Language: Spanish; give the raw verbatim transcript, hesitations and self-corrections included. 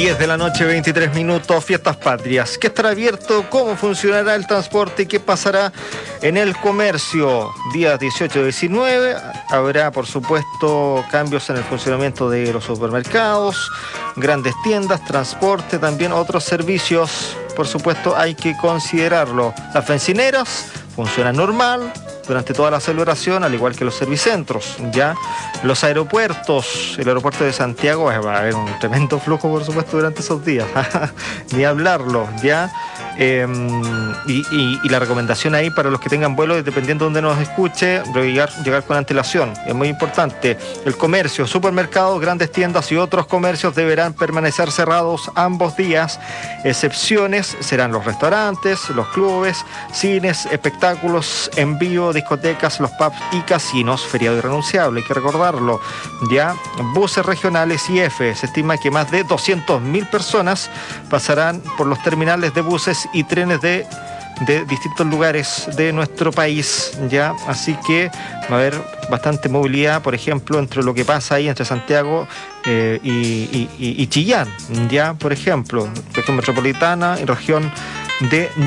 diez de la noche, veintitrés minutos, Fiestas Patrias. ¿Qué estará abierto? ¿Cómo funcionará el transporte? ¿Qué pasará en el comercio? Días dieciocho y diecinueve, habrá por supuesto cambios en el funcionamiento de los supermercados, grandes tiendas, transporte, también otros servicios. Por supuesto hay que considerarlo. Las bencineras funcionan normal durante toda la celebración, al igual que los servicentros, ¿ya? Los aeropuertos, el aeropuerto de Santiago, va a haber un tremendo flujo, por supuesto, durante esos días, ni hablarlo, ¿ya? Eh, y, y, y la recomendación ahí para los que tengan vuelos, dependiendo de donde nos escuche, llegar, llegar con antelación, es muy importante. El comercio, supermercados, grandes tiendas y otros comercios deberán permanecer cerrados ambos días. Excepciones serán los restaurantes, los clubes, cines, espectáculos en vivo, discotecas, los pubs y casinos. Feriado irrenunciable, hay que recordarlo, ya. Buses regionales y F, se estima que más de doscientas mil personas pasarán por los terminales de buses y trenes de, de distintos lugares de nuestro país, ya. Así que va a haber bastante movilidad, por ejemplo, entre lo que pasa ahí entre Santiago eh, y, y, y, y Chillán, ya, por ejemplo, región metropolitana y región de